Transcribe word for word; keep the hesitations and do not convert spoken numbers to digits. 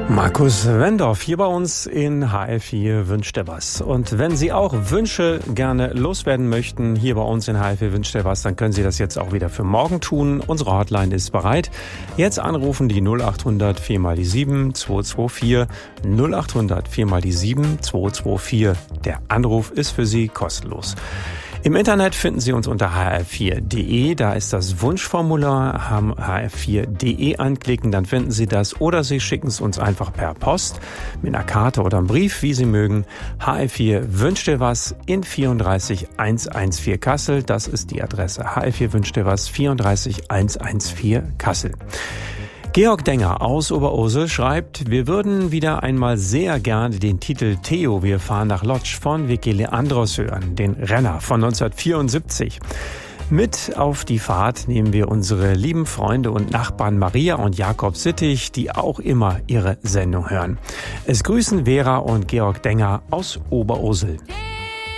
Markus Wendorf hier bei uns in H L vier wünscht er was. Und wenn Sie auch Wünsche gerne loswerden möchten, hier bei uns in H L vier wünscht er was, dann können Sie das jetzt auch wieder für morgen tun. Unsere Hotline ist bereit. Jetzt anrufen die null acht hundert vier mal die sieben zwei zwei vier, null acht hundert vier mal die sieben zwei zwei vier. Der Anruf ist für Sie kostenlos. Im Internet finden Sie uns unter h r vier punkt d e, da ist das Wunschformular, h r vier punkt d e anklicken, dann finden Sie das, oder Sie schicken es uns einfach per Post mit einer Karte oder einem Brief, wie Sie mögen. H L vier wünscht dir was in vierunddreißig hundertvierzehn Kassel, das ist die Adresse. H L vier wünscht dir was, vierunddreißig hundertvierzehn Kassel. Georg Denger aus Oberursel schreibt, wir würden wieder einmal sehr gerne den Titel Theo, wir fahren nach Lodz von Vicky Leandros hören, den Renner von neunzehnhundertvierundsiebzig. Mit auf die Fahrt nehmen wir unsere lieben Freunde und Nachbarn Maria und Jakob Sittig, die auch immer ihre Sendung hören. Es grüßen Vera und Georg Denger aus Oberursel.